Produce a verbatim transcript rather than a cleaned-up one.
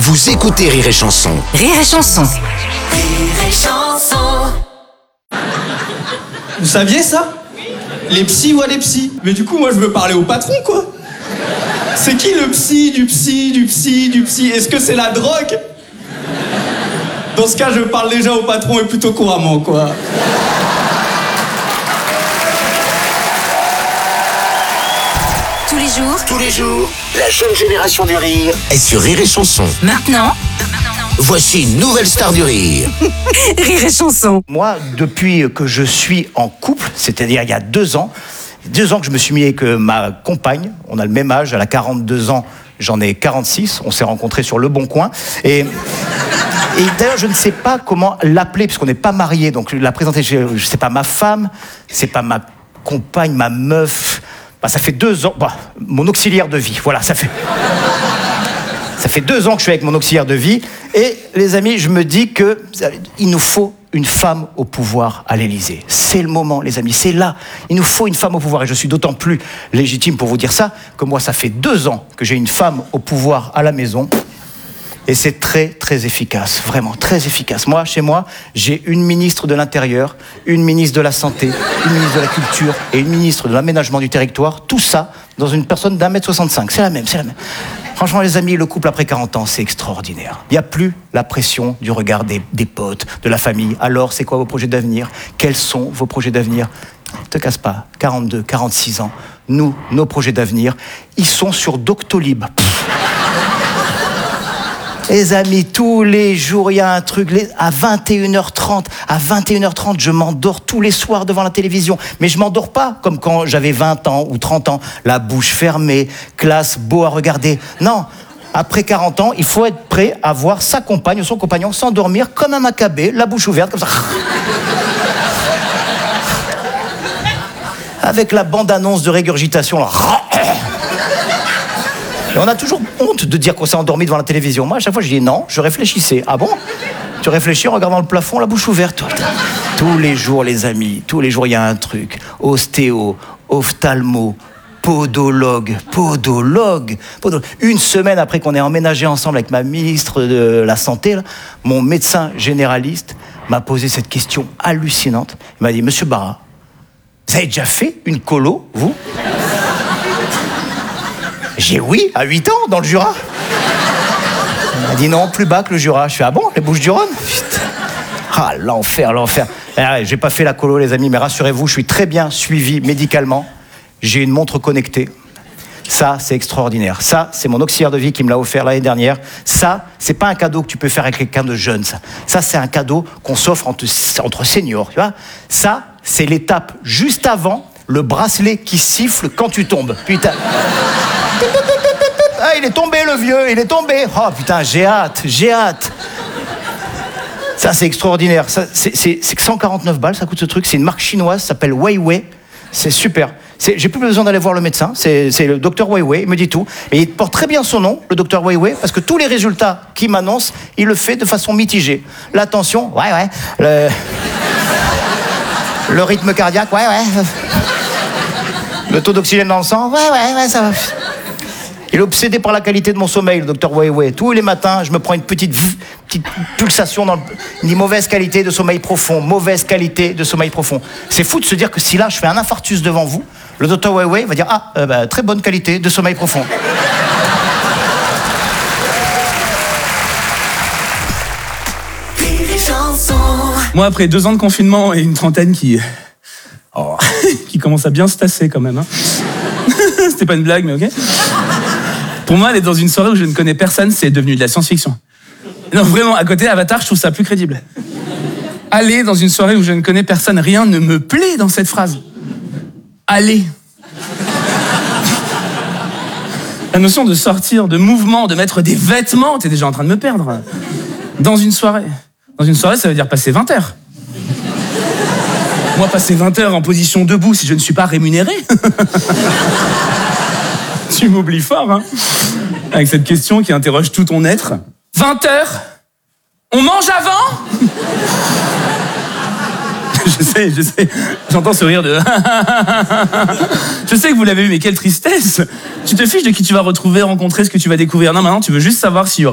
Vous écoutez Rire et Chanson. Rire et Chanson. Rire et Chanson. Vous saviez ça? Les psys voient les psys. Mais du coup, moi, je veux parler au patron, quoi. C'est qui le psy, du psy, du psy, du psy? Est-ce que c'est la drogue? Dans ce cas, je parle déjà au patron et plutôt couramment, quoi. Tous les jours, Tous les jours, la jeune génération du rire est sur Rire et Chanson. maintenant, Voici une nouvelle star du rire. Rire et Chanson. Moi, depuis que je suis en couple, c'est-à-dire il y a deux ans, deux ans que je me suis mis avec euh, ma compagne, on a le même âge, elle a quarante-deux ans, j'en ai quarante-six, on s'est rencontrés sur Le Bon Coin, et, et d'ailleurs je ne sais pas comment l'appeler, puisqu'on n'est pas mariés, donc la présenter, je ne sais pas, ma femme, c'est pas ma compagne, ma meuf, bah, ça fait deux ans, bah, mon auxiliaire de vie, voilà, ça fait... Ça fait deux ans que je suis avec mon auxiliaire de vie. Et les amis, je me dis que il nous faut une femme au pouvoir à l'Élysée. C'est le moment, les amis, c'est là. Il nous faut une femme au pouvoir. Et je suis d'autant plus légitime pour vous dire ça que moi, ça fait deux ans que j'ai une femme au pouvoir à la maison. Et c'est très, très efficace, vraiment très efficace. Moi, chez moi, j'ai une ministre de l'Intérieur, une ministre de la Santé, une ministre de la Culture et une ministre de l'Aménagement du Territoire. Tout ça dans une personne d'un mètre soixante-cinq. C'est la même, c'est la même. Franchement, les amis, le couple après quarante ans, c'est extraordinaire. Il n'y a plus la pression du regard des, des potes, de la famille. Alors, c'est quoi vos projets d'avenir? Quels sont vos projets d'avenir? Ne te casse pas, quarante-deux, quarante-six ans. Nous, nos projets d'avenir, ils sont sur Doctolib. Pff. Les amis, tous les jours, il y a un truc. Les... À vingt et une heures trente, à vingt et une heures trente, je m'endors tous les soirs devant la télévision. Mais je m'endors pas comme quand j'avais vingt ans ou trente ans. La bouche fermée, classe, beau à regarder. Non, après quarante ans, il faut être prêt à voir sa compagne ou son compagnon s'endormir comme un macabé, la bouche ouverte, comme ça. Avec la bande-annonce de régurgitation, là. Et on a toujours honte de dire qu'on s'est endormi devant la télévision. Moi, à chaque fois, je dis non, je réfléchissais. Ah bon? Tu réfléchis en regardant le plafond, la bouche ouverte. Toi. Tous les jours, les amis, tous les jours, il y a un truc. Ostéo, ophtalmo, podologue, podologue, podologue. Une semaine après qu'on ait emménagé ensemble avec ma ministre de la Santé, là, mon médecin généraliste m'a posé cette question hallucinante. Il m'a dit, Monsieur Barra, vous avez déjà fait une colo, vous? J'ai oui, à huit ans, dans le Jura. Il m'a dit non, plus bas que le Jura. Je fais, ah bon, les Bouches-du-Rhône? Putain. Ah, l'enfer, l'enfer. Ah, j'ai pas fait la colo, les amis, mais rassurez-vous, je suis très bien suivi médicalement. J'ai une montre connectée. Ça, c'est extraordinaire. Ça, c'est mon auxiliaire de vie qui me l'a offert l'année dernière. Ça, c'est pas un cadeau que tu peux faire avec quelqu'un de jeune, ça. Ça, c'est un cadeau qu'on s'offre entre, entre seniors, tu vois. Ça, c'est l'étape juste avant le bracelet qui siffle quand tu tombes. Putain. Ah, il est tombé, le vieux, il est tombé. Oh, putain, j'ai hâte, j'ai hâte. Ça, c'est extraordinaire. Ça, c'est, c'est, c'est cent quarante-neuf balles, ça coûte ce truc. C'est une marque chinoise, ça s'appelle Weiwei. C'est super. C'est, j'ai plus besoin d'aller voir le médecin. C'est, c'est le docteur Weiwei, il me dit tout. Et il porte très bien son nom, le docteur Weiwei, parce que tous les résultats qu'il m'annonce, il le fait de façon mitigée. La tension, ouais, ouais. Le, le rythme cardiaque, ouais, ouais. Le taux d'oxygène dans le sang, ouais, ouais, ouais, ça va. Il est obsédé par la qualité de mon sommeil, le docteur Weiwei. Tous les matins, je me prends une petite, petite pulsation dans le... Il dit mauvaise qualité de sommeil profond, mauvaise qualité de sommeil profond. C'est fou de se dire que si là, je fais un infarctus devant vous, le docteur Weiwei va dire, ah, euh, bah, très bonne qualité de sommeil profond. Moi, après deux ans de confinement et une trentaine qui... Oh, qui commence à bien se tasser quand même. Hein. C'était pas une blague, mais ok. Pour moi, aller dans une soirée où je ne connais personne, c'est devenu de la science-fiction. Non, vraiment, à côté, Avatar, je trouve ça plus crédible. Aller dans une soirée où je ne connais personne, rien ne me plaît dans cette phrase. Aller. La notion de sortir, de mouvement, de mettre des vêtements, t'es déjà en train de me perdre. Dans une soirée. Dans une soirée, ça veut dire passer vingt heures. Moi, passer vingt heures en position debout si je ne suis pas rémunéré. Tu m'oublies fort, hein. Avec cette question qui interroge tout ton être. vingt heures? On mange avant? Je sais, je sais. J'entends ce rire de... Je sais que vous l'avez eu, mais quelle tristesse. Tu te fiches de qui tu vas retrouver, rencontrer, ce que tu vas découvrir. Non, maintenant, tu veux juste savoir s'il y aura